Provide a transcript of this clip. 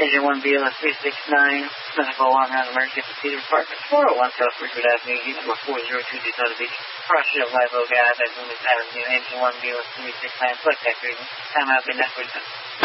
Engine 1 BLS 369, clinical long-run emergency procedure department, 401 South Ridgewood Avenue, unit number 402, Daytona Beach, Cross-Shield Live Oak Ave, at Loomis Avenue, Engine 1 BLS 369, select that reading. Time out, midnight,